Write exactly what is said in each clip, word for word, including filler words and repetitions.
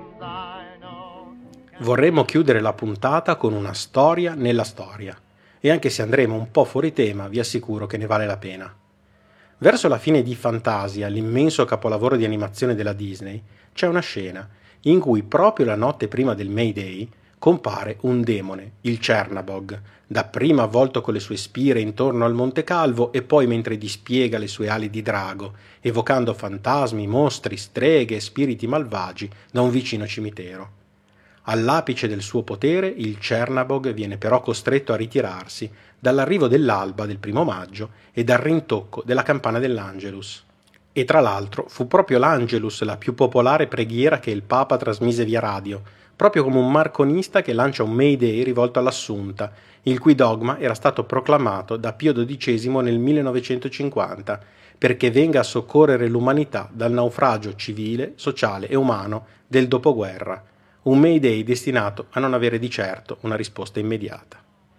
Vorremmo chiudere la puntata con una storia nella storia, e anche se andremo un po' fuori tema, vi assicuro che ne vale la pena. Verso la fine di Fantasia, l'immenso capolavoro di animazione della Disney, c'è una scena in cui proprio la notte prima del Mayday compare un demone, il Chernabog, dapprima avvolto con le sue spire intorno al Monte Calvo e poi mentre dispiega le sue ali di drago, evocando fantasmi, mostri, streghe e spiriti malvagi da un vicino cimitero. All'apice del suo potere, il Chernabog viene però costretto a ritirarsi dall'arrivo dell'alba del primo maggio e dal rintocco della campana dell'Angelus. E tra l'altro fu proprio l'Angelus la più popolare preghiera che il Papa trasmise via radio, proprio come un marconista che lancia un Mayday rivolto all'Assunta, il cui dogma era stato proclamato da Pio dodicesimo nel millenovecentocinquanta, perché venga a soccorrere l'umanità dal naufragio civile, sociale e umano del dopoguerra, un Mayday destinato a non avere di certo una risposta immediata.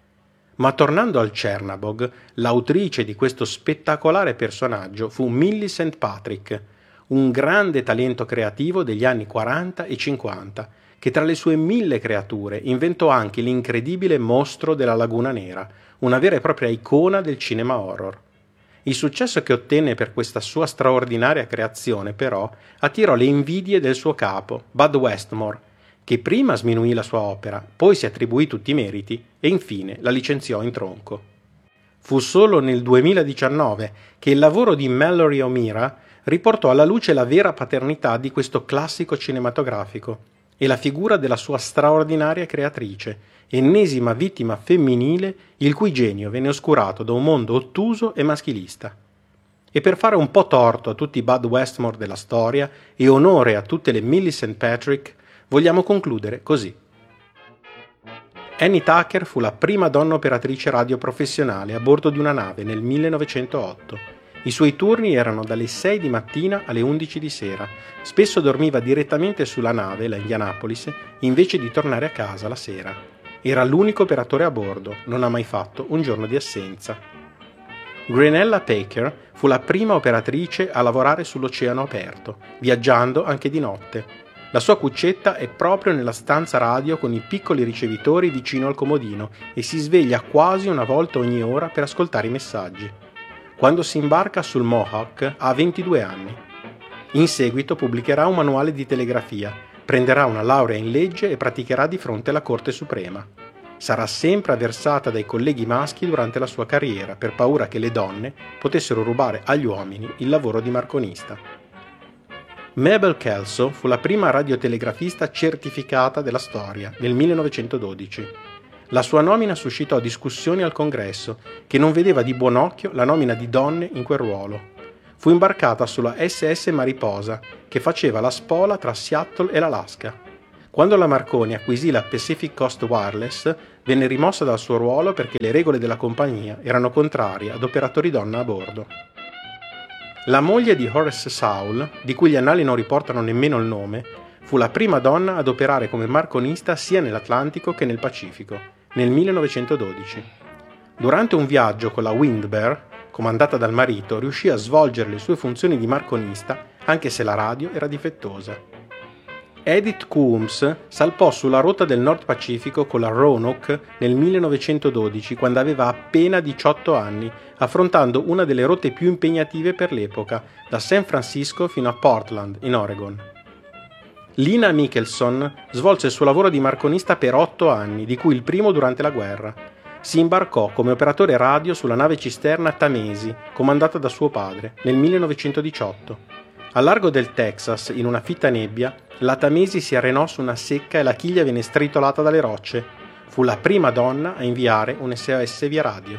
Ma tornando al Chernabog, l'autrice di questo spettacolare personaggio fu Millicent Patrick, un grande talento creativo degli anni quaranta e cinquanta, che tra le sue mille creature inventò anche l'incredibile Mostro della Laguna Nera, una vera e propria icona del cinema horror. Il successo che ottenne per questa sua straordinaria creazione, però, attirò le invidie del suo capo, Bud Westmore, che prima sminuì la sua opera, poi si attribuì tutti i meriti e infine la licenziò in tronco. Fu solo nel duemiladiciannove che il lavoro di Mallory O'Meara riportò alla luce la vera paternità di questo classico cinematografico e la figura della sua straordinaria creatrice, ennesima vittima femminile il cui genio venne oscurato da un mondo ottuso e maschilista. E per fare un po' torto a tutti i Bud Westmore della storia e onore a tutte le Millicent Patrick, vogliamo concludere così. Annie Tucker fu la prima donna operatrice radio professionale a bordo di una nave nel millenovecentootto. I suoi turni erano dalle sei di mattina alle undici di sera. Spesso dormiva direttamente sulla nave, la Indianapolis, invece di tornare a casa la sera. Era l'unico operatore a bordo, non ha mai fatto un giorno di assenza. Grenella Packer fu la prima operatrice a lavorare sull'oceano aperto, viaggiando anche di notte. La sua cuccetta è proprio nella stanza radio con i piccoli ricevitori vicino al comodino e si sveglia quasi una volta ogni ora per ascoltare i messaggi. Quando si imbarca sul Mohawk ha ventidue anni. In seguito pubblicherà un manuale di telegrafia, prenderà una laurea in legge e praticherà di fronte alla Corte Suprema. Sarà sempre avversata dai colleghi maschi durante la sua carriera per paura che le donne potessero rubare agli uomini il lavoro di marconista. Mabel Kelso fu la prima radiotelegrafista certificata della storia nel millenovecentododici. La sua nomina suscitò discussioni al Congresso, che non vedeva di buon occhio la nomina di donne in quel ruolo. Fu imbarcata sulla S S Mariposa, che faceva la spola tra Seattle e l'Alaska. Quando la Marconi acquisì la Pacific Coast Wireless, venne rimossa dal suo ruolo perché le regole della compagnia erano contrarie ad operatori donna a bordo. La moglie di Horace Sowell, di cui gli annali non riportano nemmeno il nome, fu la prima donna ad operare come marconista sia nell'Atlantico che nel Pacifico, nel millenovecentododici. Durante un viaggio con la Wind Bear, comandata dal marito, riuscì a svolgere le sue funzioni di marconista anche se la radio era difettosa. Edith Coombs salpò sulla rotta del Nord Pacifico con la Roanoke nel millenovecentododici quando aveva appena diciotto anni, affrontando una delle rotte più impegnative per l'epoca, da San Francisco fino a Portland, in Oregon. Lina Michelson svolse il suo lavoro di marconista per otto anni, di cui il primo durante la guerra. Si imbarcò come operatore radio sulla nave cisterna Tamesi, comandata da suo padre, nel millenovecentodiciotto. Al largo del Texas, in una fitta nebbia, la Tamesi si arenò su una secca e la chiglia venne stritolata dalle rocce. Fu la prima donna a inviare un S O S via radio.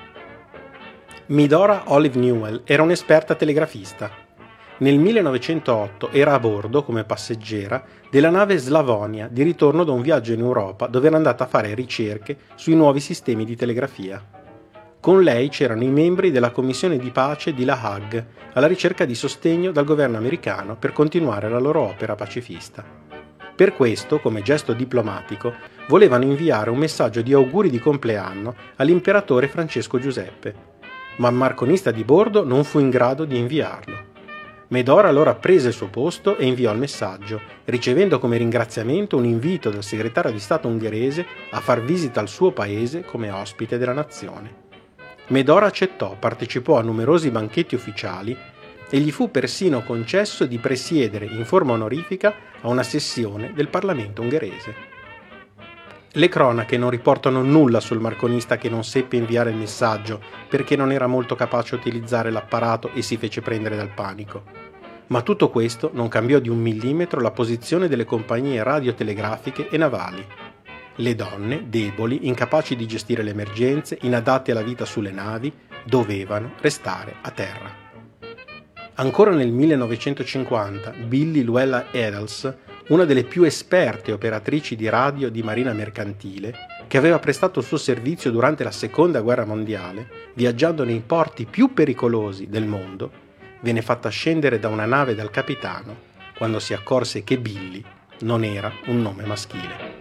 Medora Olive Newell era un'esperta telegrafista. Nel millenovecentootto era a bordo, come passeggera, della nave Slavonia, di ritorno da un viaggio in Europa dove era andata a fare ricerche sui nuovi sistemi di telegrafia. Con lei c'erano i membri della commissione di pace di La Hague, alla ricerca di sostegno dal governo americano per continuare la loro opera pacifista. Per questo, come gesto diplomatico, volevano inviare un messaggio di auguri di compleanno all'imperatore Francesco Giuseppe, ma il marconista di bordo non fu in grado di inviarlo. Medora allora prese il suo posto e inviò il messaggio, ricevendo come ringraziamento un invito del segretario di Stato ungherese a far visita al suo paese come ospite della nazione. Medora accettò, partecipò a numerosi banchetti ufficiali e gli fu persino concesso di presiedere in forma onorifica a una sessione del Parlamento ungherese. Le cronache non riportano nulla sul marconista che non seppe inviare il messaggio perché non era molto capace a utilizzare l'apparato e si fece prendere dal panico. Ma tutto questo non cambiò di un millimetro la posizione delle compagnie radiotelegrafiche e navali. Le donne, deboli, incapaci di gestire le emergenze, inadatte alla vita sulle navi, dovevano restare a terra. Ancora nel millenovecentocinquanta, Billie Luella Edels, una delle più esperte operatrici di radio di marina mercantile, che aveva prestato il suo servizio durante la Seconda Guerra Mondiale, viaggiando nei porti più pericolosi del mondo, venne fatta scendere da una nave dal capitano quando si accorse che Billie non era un nome maschile.